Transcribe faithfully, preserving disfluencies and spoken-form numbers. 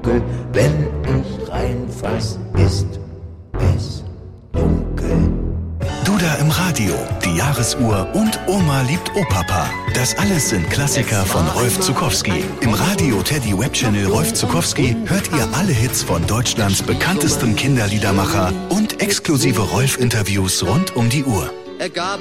dunkel, wenn ich reinfass, ist es dunkel. Du da im Radio, die Jahresuhr und Oma liebt Opapa. Das alles sind Klassiker von Rolf Zuckowski. Im Radio Teddy Webchannel Rolf Zuckowski hört ihr alle Hits von Deutschlands bekanntestem Kinderliedermacher und exklusive Rolf-Interviews rund um die Uhr.